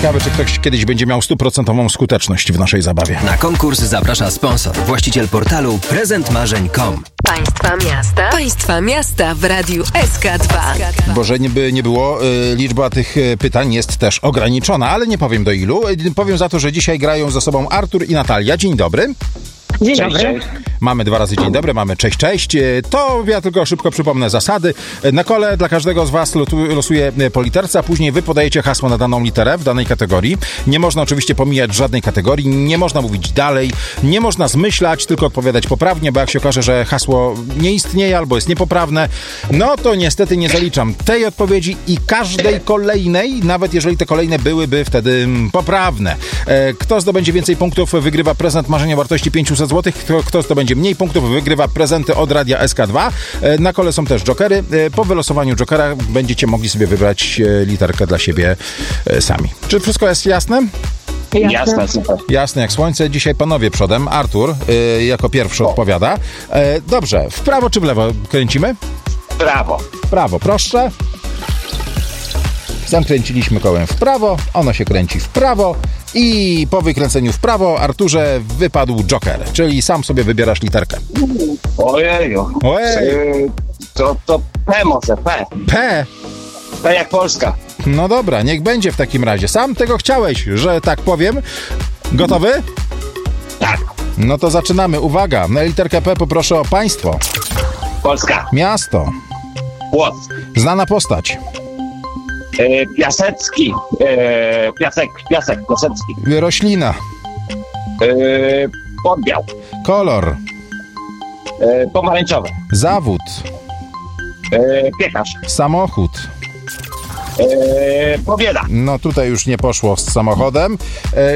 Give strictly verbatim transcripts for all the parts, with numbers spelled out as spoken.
Ciekawe, czy ktoś kiedyś będzie miał stuprocentową skuteczność w naszej zabawie. Na konkurs zaprasza sponsor, właściciel portalu prezent marzeń kropka com. Państwa miasta, państwa miasta w radiu S K dwa. Bo że nie, by nie było, y, liczba tych y, pytań jest też ograniczona, ale nie powiem do ilu. Y, powiem za to, że dzisiaj grają ze sobą Artur i Natalia. Dzień dobry. Dzień Cześć, dobry. cześć. Mamy dwa razy dzień dobry, mamy cześć, cześć. To ja tylko szybko przypomnę zasady. Na kole dla każdego z was losuję po literce, a później wy podajecie hasło na daną literę w danej kategorii. Nie można oczywiście pomijać żadnej kategorii, nie można mówić dalej, nie można zmyślać, tylko odpowiadać poprawnie, bo jak się okaże, że hasło nie istnieje albo jest niepoprawne, no to niestety nie zaliczam tej odpowiedzi i każdej kolejnej, nawet jeżeli te kolejne byłyby wtedy poprawne. Kto zdobędzie więcej punktów, wygrywa prezent marzenia wartości pięćset złotych. Kto, kto zdobędzie mniej punktów, wygrywa prezenty od Radia S K dwa. Na kole są też jokery. Po wylosowaniu jokera będziecie mogli sobie wybrać literkę dla siebie sami. Czy wszystko jest jasne? Jasne. Jasne, super. Jasne jak słońce. Dzisiaj panowie przodem. Artur y, jako pierwszy odpowiada. E, dobrze. W prawo czy w lewo kręcimy? Brawo. W prawo, proszę. Zakręciliśmy kołem w prawo. Ono się kręci w prawo. I po wykręceniu w prawo, Arturze, wypadł joker. Czyli sam sobie wybierasz literkę. Ojeju. Ojej. Yy, To, to P może, P. P. P jak Polska. No dobra, niech będzie w takim razie. Sam tego chciałeś, że tak powiem. Gotowy? Tak. No to zaczynamy. Uwaga, na literkę P poproszę o państwo. Polska. Miasto. Płock. Znana postać. Yy, Piasecki. Yy, piasek, Piasek, Piasecki. Roślina. Yy, Podbiał. Kolor. Yy, pomarańczowy. Zawód. Yy, piekarz. Samochód. Yy, Pobieda. No tutaj już nie poszło z samochodem. E,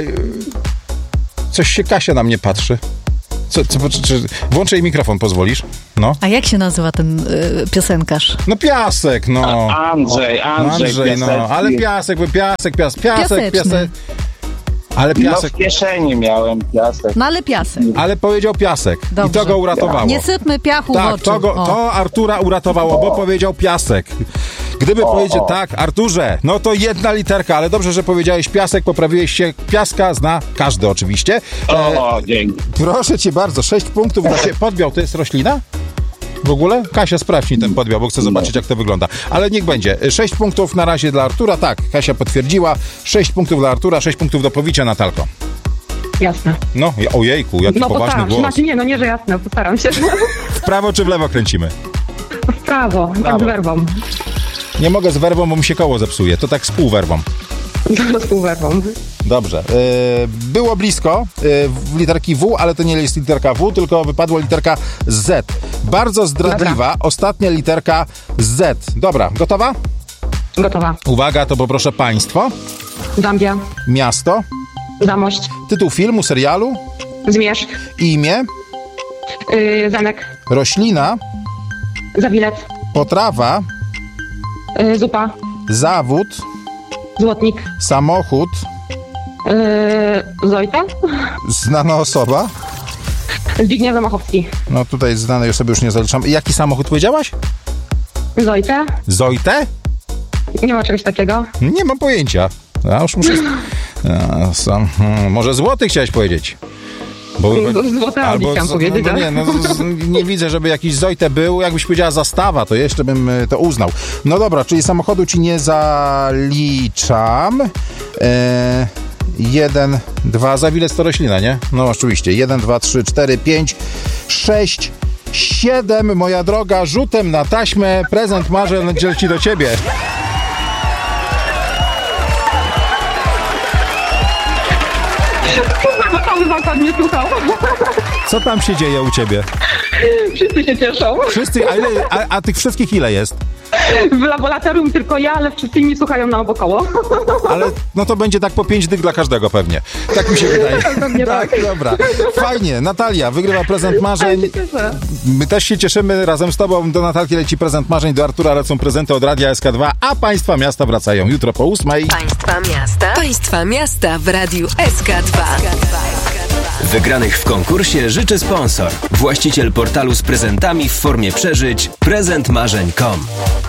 coś się Kasia na mnie patrzy. Co, co, czy, czy, włączę jej mikrofon, pozwolisz? No. A jak się nazywa ten y, piosenkarz? No piasek, no. Andrzej, Andrzej, Andrzej, no. Piasecki. Ale piasek, bo piasek, piasek, piasek, Piaseczny. piasek. Ale No piasek. w kieszeni miałem piasek. No ale piasek. Ale powiedział piasek. I Dobrze. to go uratowało. Nie sypmy piachu w Tak, oczy. to, go, O. to Artura uratowało, bo powiedział piasek. Gdyby powiedział tak, Arturze, no to jedna literka, ale dobrze, że powiedziałeś piasek, poprawiłeś się. Piaska zna każdy oczywiście. E, O, dzięki. proszę cię bardzo, sześć punktów dla ciebie. Podbiał to jest roślina? W ogóle? Kasia, sprawdź mi ten podbiał, bo chcę zobaczyć, jak to wygląda. Ale niech będzie. Sześć punktów na razie dla Artura. Tak, Kasia potwierdziła. Sześć punktów dla Artura, sześć punktów do pobicia, Natalko. Jasne. No, ojejku, jaki No poważny postaram się. głos. Znaczy nie, no nie, że jasne, postaram się. W prawo czy w lewo kręcimy? W prawo, tak z werwą. Nie mogę z werwą, bo mi się koło zepsuje. To tak z półwerwą. Z półwerwą. Dobrze. Yy, było blisko yy, w literki W, ale to nie jest literka W, tylko wypadła literka Z. Bardzo zdradliwa Dobra. ostatnia literka Z. Dobra, gotowa? Gotowa. Uwaga, to poproszę państwo, Zambia. miasto, Zamość. tytuł filmu, serialu, Zmierzch. imię, Yy, zamek. roślina, Zawilec. potrawa, Yy, zupa. zawód, Złotnik. samochód, Yy, Zojta. znana osoba. Zbigniew Zamachowski. No tutaj znanej osoby już nie zaliczam. Jaki samochód powiedziałaś? Zojta. Zojtę? Nie ma czegoś takiego. Nie mam pojęcia. Ja już muszę... A, sam, hmm, może złoty chciałeś powiedzieć? Bo, Złote Audi chciałam z- powiedzieć, no, ale- nie, no, z, nie widzę, żeby jakiś Zojte był. Jakbyś powiedziała zastawa, to jeszcze bym y, to uznał. No dobra, czyli samochodu ci nie zaliczam. E, jeden, dwa, Zawilec to roślina, nie? No oczywiście. Jeden, dwa, trzy, cztery, pięć, sześć, siedem. Moja droga, rzutem na taśmę. Prezent marzeń leci do ciebie. Cały zakład mnie słuchał. Co tam się dzieje u ciebie? Wszyscy się cieszą. Wszyscy, a, ile, a, a tych wszystkich ile jest? W laboratorium tylko ja, ale wszyscy inni słuchają na obokoło. Ale no to będzie tak po pięć dych dla każdego pewnie. Tak mi się wydaje. Pewnie tak, tak. dobra. Fajnie. Natalia wygrywa prezent marzeń. Ja się cieszę. My też się cieszymy. Razem z tobą do Natalki leci prezent marzeń, do Artura lecą prezenty od Radia S K dwa, a państwa miasta wracają jutro po ósmej. Państwa miasta, państwa miasta w radiu S K dwa. Wygranych w konkursie życzy sponsor, właściciel portalu z prezentami w formie przeżyć prezent marzeń kropka com.